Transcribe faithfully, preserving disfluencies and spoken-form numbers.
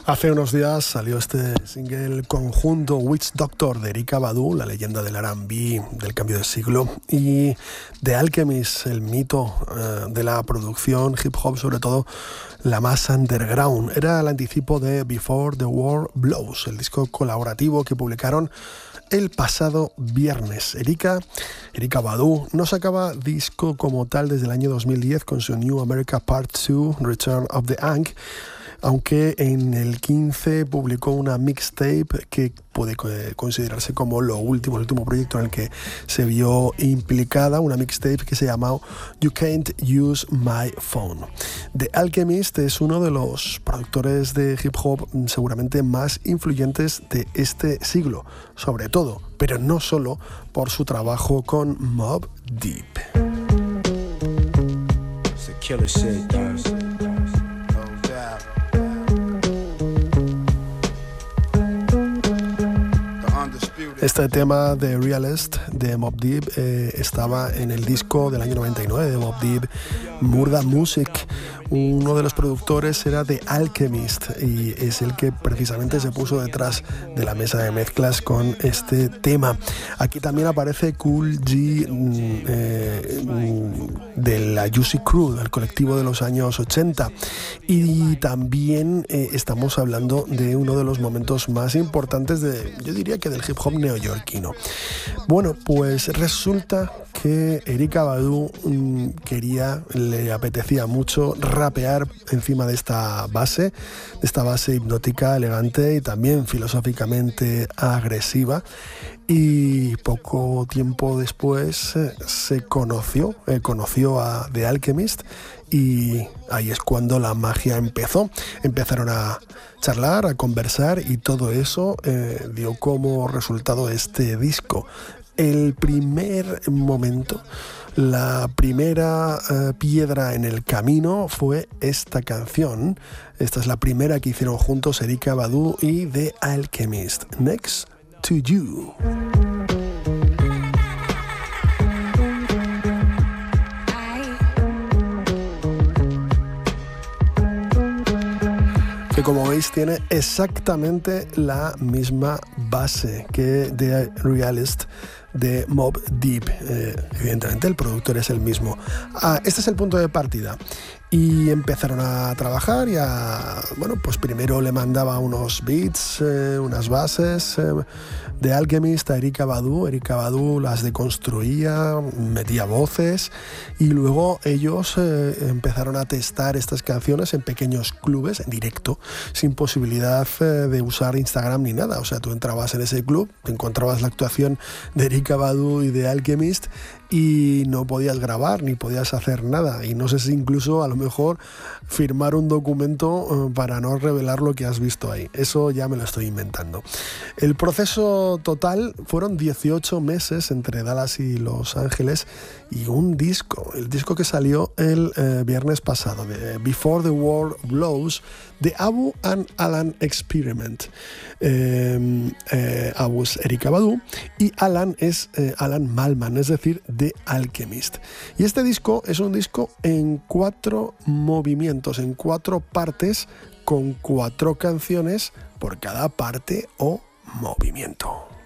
Hace unos días salió este single conjunto Witch Doctor de Erykah Badu, la leyenda del R and B del cambio de siglo, y The Alchemist, el mito eh, de la producción hip hop, sobre todo la más underground. Era el anticipo de Before the War Blows, el disco colaborativo que publicaron el pasado viernes. Erykah, Erykah Badu no sacaba disco como tal desde el año dos mil diez con su New America Part dos, Return of the Ankh, aunque en el quince publicó una mixtape que puede considerarse como lo último, el último proyecto en el que se vio implicada, una mixtape que se llamó You Can't Use My Phone. The Alchemist es uno de los productores de hip hop seguramente más influyentes de este siglo, sobre todo, pero no solo por su trabajo con Mobb Deep. Este tema de Realist de Mobb Deep eh, estaba en el disco del año noventa y nueve de Mobb Deep, Murda Music. Uno de los productores era The Alchemist y es el que precisamente se puso detrás de la mesa de mezclas con este tema. Aquí también aparece Kool G eh, de la Juicy Crew, del colectivo de los años ochenta, y también eh, estamos hablando de uno de los momentos más importantes de, yo diría que del hip hop neoyorquino. Bueno, pues resulta que Erykah Badu mmm, quería, le apetecía mucho rapear encima de esta base, de esta base hipnótica, elegante y también filosóficamente agresiva. Y poco tiempo después eh, se conoció, eh, conoció a The Alchemist, y ahí es cuando la magia empezó. Empezaron a charlar, a conversar, y todo eso eh, dio como resultado este disco. El primer momento, la primera uh, piedra en el camino fue esta canción. Esta es la primera que hicieron juntos Erykah Badu y The Alchemist, Next to You. Que, como veis, tiene exactamente la misma base que The Realist de Mobb Deep. Eh, evidentemente el productor es el mismo. Ah, este es el punto de partida. Y empezaron a trabajar y a, bueno, pues primero le mandaba unos beats, eh, unas bases eh, de Alchemist a Erykah Badu. Erykah Badu las deconstruía, metía voces, y luego ellos eh, empezaron a testar estas canciones en pequeños clubes, en directo, sin posibilidad eh, de usar Instagram ni nada. O sea, tú entrabas en ese club, te encontrabas la actuación de Erykah Badu y de Alchemist, y no podías grabar ni podías hacer nada, y no sé si incluso a lo mejor firmar un documento para no revelar lo que has visto ahí. Eso ya me lo estoy inventando. El proceso total fueron dieciocho meses entre Dallas y Los Ángeles, y un disco, el disco que salió el eh, viernes pasado, de Before the War Blows, de Abu and Alan Experiment. Eh, eh, Abu es Erykah Badu y Alan es eh, Alan Malman, es decir, The Alchemist. Y este disco es un disco en cuatro movimientos, en cuatro partes, con cuatro canciones por cada parte o movimiento.